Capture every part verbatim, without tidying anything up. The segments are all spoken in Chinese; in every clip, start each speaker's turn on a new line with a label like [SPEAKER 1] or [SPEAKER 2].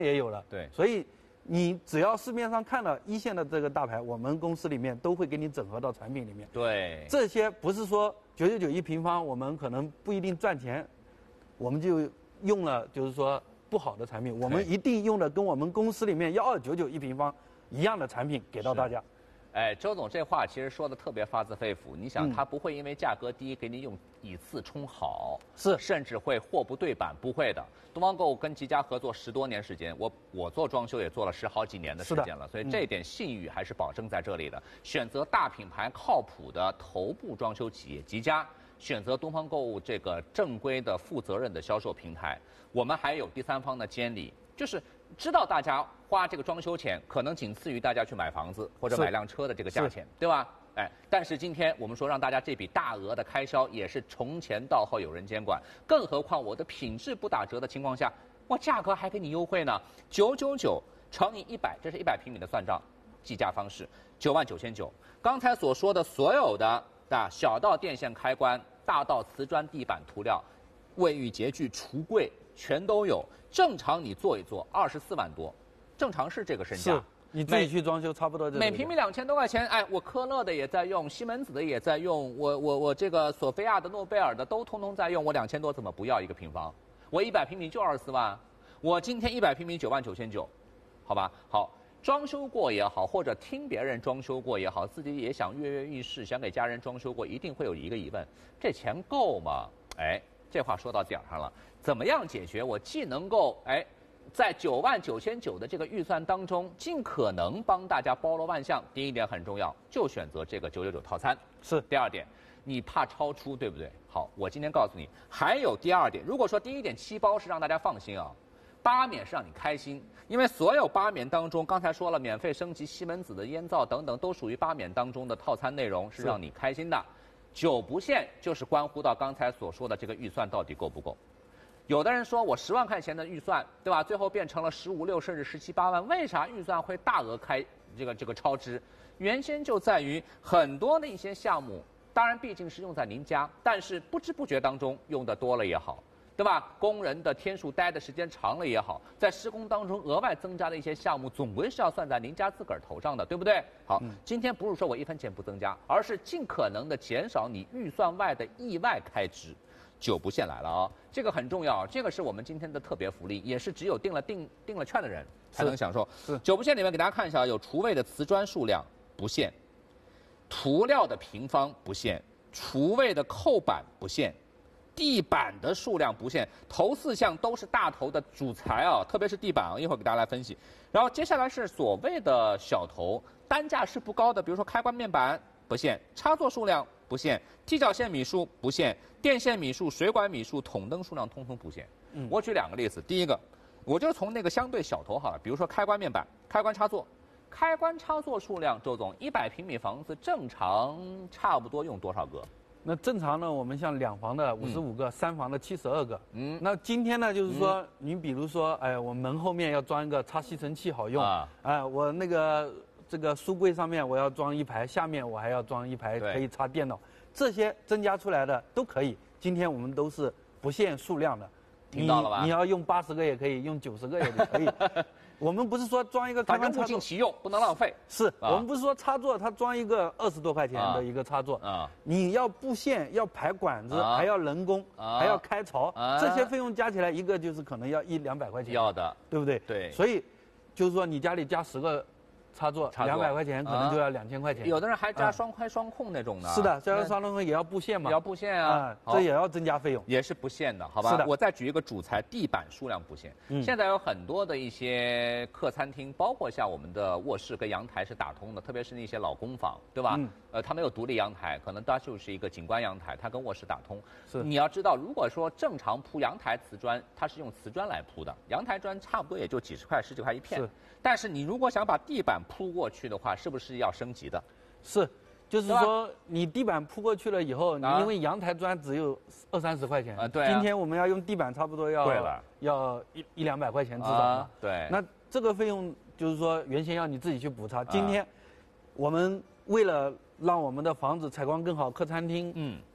[SPEAKER 1] 也有了。
[SPEAKER 2] 对，
[SPEAKER 1] 所以你只要市面上看到一线的这个大牌，我们公司里面都会给你整合到产品里面。
[SPEAKER 2] 对，
[SPEAKER 1] 这些不是说九九九一平方，我们可能不一定赚钱，我们就用了就是说不好的产品，我们一定用的跟我们公司里面幺二九九一平方一样的产品给到大家。
[SPEAKER 2] 哎，周总这话其实说的特别发自肺腑。你想，
[SPEAKER 1] 嗯、
[SPEAKER 2] 他不会因为价格低给你用以次充好，
[SPEAKER 1] 是，
[SPEAKER 2] 甚至会货不对版，不会的。东方购物跟吉家合作十多年时间，我我做装修也做了十好几年的时间了，所以这一点信誉还是保证在这里的。嗯、选择大品牌靠谱的头部装修企业吉家，选择东方购物这个正规的、负责任的销售平台，我们还有第三方的监理，就是知道大家花这个装修钱可能仅次于大家去买房子或者买辆车的这个价钱，对吧？哎，但是今天我们说让大家这笔大额的开销也是从前到后有人监管，更何况我的品质不打折的情况下，我价格还给你优惠呢，九九九乘以一百，这是一百平米的算账计价方式，九万九千九。刚才所说的所有的啊，小到电线开关，大到瓷砖地板涂料、卫浴洁具、橱柜。全都有，正常你做一做二十四万多，正常是这个身价。
[SPEAKER 1] 是，你自己去装修差不多这。
[SPEAKER 2] 每平米两千多块钱，哎，我科勒的也在用，西门子的也在用，我我我这个索菲亚的、诺贝尔的都通通在用，我两千多怎么不要一个平方？我一百平米就二十四万，我今天一百平米九万九千九，好吧？好，装修过也好，或者听别人装修过也好，自己也想跃跃欲试，想给家人装修过，一定会有一个疑问：这钱够吗？哎。这话说到点儿上了，怎么样解决？我既能够哎，在九万九千九的这个预算当中，尽可能帮大家包罗万象。第一点很重要，就选择这个九九九套餐。
[SPEAKER 1] 是。
[SPEAKER 2] 第二点，你怕超出，对不对？好，我今天告诉你，还有第二点。如果说第一点七包是让大家放心啊，八免是让你开心，因为所有八免当中，刚才说了，免费升级西门子的烟皂等等，都属于八免当中的套餐内容，是让你开心的。九不限就是关乎到刚才所说的这个预算到底够不够。有的人说我十万块钱的预算，对吧？最后变成了十五六甚至十七八万，为啥预算会大额开这个这个超支？原先就在于很多的一些项目，当然毕竟是用在您家，但是不知不觉当中用的多了也好，对吧？工人的天数待的时间长了也好，在施工当中额外增加的一些项目，总归是要算在您家自个儿头上的，对不对？好，嗯、今天不是说我一分钱不增加，而是尽可能的减少你预算外的意外开支。九不限来了啊、哦，这个很重要，这个是我们今天的特别福利，也是只有订了订订了券的人才能享受。
[SPEAKER 1] 是
[SPEAKER 2] 九不限里面给大家看一下，有厨卫的瓷砖数量不限，涂料的平方不限，厨卫的扣板不限。地板的数量不限，头四项都是大头的主材啊，特别是地板啊，一会儿给大家来分析。然后接下来是所谓的小头，单价是不高的，比如说开关面板不限，插座数量不限，踢脚线米数不限，电线米数、水管米数、筒灯数量通通不限。嗯，我举两个例子，第一个，我就从那个相对小头好了，比如说开关面板、开关插座。开关插座数量，周总，一百平米房子正常差不多用多少个？
[SPEAKER 1] 那正常呢，我们像两房的五十五个，嗯、三房的七十二个。
[SPEAKER 2] 嗯，
[SPEAKER 1] 那今天呢，就是说，嗯、您比如说，哎，我门后面要装一个插吸尘器好用啊，哎，我那个这个书柜上面我要装一排，下面我还要装一排可以插电脑，这些增加出来的都可以。今天我们都是不限数量的，
[SPEAKER 2] 听到了吧？
[SPEAKER 1] 你要用八十个也可以，用九十个也可以。我们不是说装一个开关插座，
[SPEAKER 2] 物尽其用，不能浪费。
[SPEAKER 1] 是、啊、我们不是说插座，它装一个二十多块钱的一个插座啊，你要布线，要排管子，啊、还要人工，啊、还要开槽，啊、这些费用加起来一个就是可能要一两百块钱。
[SPEAKER 2] 要的，
[SPEAKER 1] 对不对？
[SPEAKER 2] 对。
[SPEAKER 1] 所以，就是说你家里加十个插座，两百块钱可能就要两千块钱。
[SPEAKER 2] 有的人还加双开双控那种的。
[SPEAKER 1] 是的，加双控也要布线嘛。
[SPEAKER 2] 也要布线啊，
[SPEAKER 1] 这也要增加费用。
[SPEAKER 2] 也是不限的，好吧？
[SPEAKER 1] 是的。
[SPEAKER 2] 我再举一个主材，地板数量不限。嗯。现在有很多的一些客餐厅，包括像我们的卧室跟阳台是打通的，特别是那些老公房，对吧？嗯。呃，它没有独立阳台，可能它就是一个景观阳台，它跟卧室打通。
[SPEAKER 1] 是。
[SPEAKER 2] 你要知道，如果说正常铺阳台瓷砖，它是用瓷砖来铺的，阳台砖差不多也就几十块、十几块一片。
[SPEAKER 1] 是。
[SPEAKER 2] 但是你如果想把地板铺过去的话，是不是要升级的？
[SPEAKER 1] 是，就是说你地板铺过去了以后，你因为阳台砖只有二三十块钱
[SPEAKER 2] 啊，对。
[SPEAKER 1] 今天我们要用地板，差不多要
[SPEAKER 2] 贵了，
[SPEAKER 1] 要一一两百块钱至少嘛。
[SPEAKER 2] 对。
[SPEAKER 1] 那这个费用就是说原先要你自己去补偿，今天我们为了让我们的房子采光更好，客餐厅嗯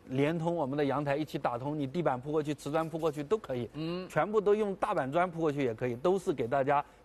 [SPEAKER 1] 连通我们的阳台一起打通，你地板铺过去、瓷砖铺过去都可以，嗯，全部都用大板砖铺过去也可以，都是给大家